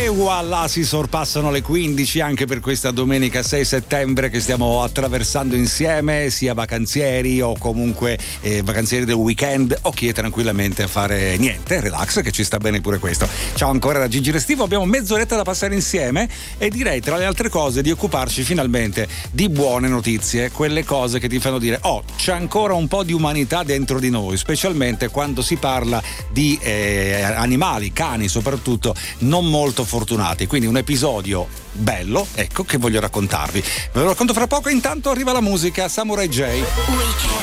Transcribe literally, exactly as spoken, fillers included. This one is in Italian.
E voilà, si sorpassano le quindici anche per questa domenica sei settembre che stiamo attraversando insieme, sia vacanzieri o comunque eh, vacanzieri del weekend o chi è tranquillamente a fare niente, relax, che ci sta bene pure questo. Ciao ancora da Gigi Restivo, abbiamo mezz'oretta da passare insieme e direi tra le altre cose di occuparci finalmente di buone notizie, quelle cose che ti fanno dire oh, c'è ancora un po' di umanità dentro di noi, specialmente quando si parla di eh, animali, cani soprattutto, non molto fortunati. Quindi un episodio bello, ecco, che voglio raccontarvi. Ve lo racconto fra poco, intanto arriva la musica. Samurai J. Weekend.